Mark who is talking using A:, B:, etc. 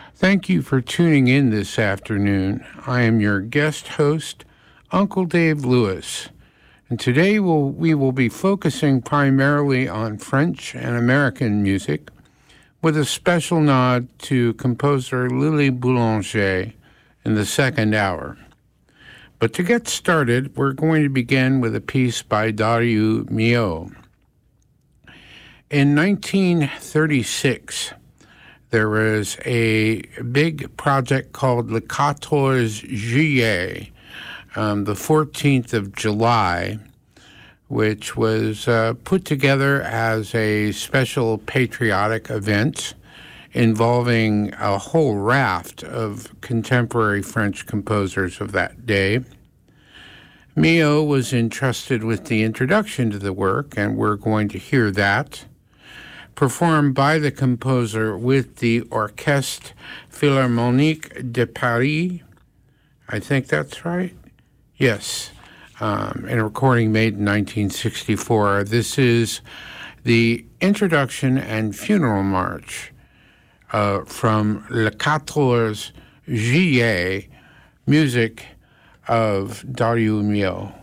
A: Thank you for tuning in this afternoon. I am your guest host, Uncle Dave Lewis, and today we will be focusing primarily on French and American music, with a special nod to composer Lily Boulanger in the second hour. But to get started, we're going to begin with a piece by Dario Mio. In 1936, there was a big project called Le 14 Juillet, the 14th of July, which was put together as a special patriotic event involving a whole raft of contemporary French composers of that day. Mio was entrusted with the introduction to the work, and we're going to hear that, performed by the composer with the Orchestre Philharmonique de Paris. I think that's right. Yes, in a recording made in 1964. This is the introduction and funeral march from Le 14 Juillet, music of Dario Mio.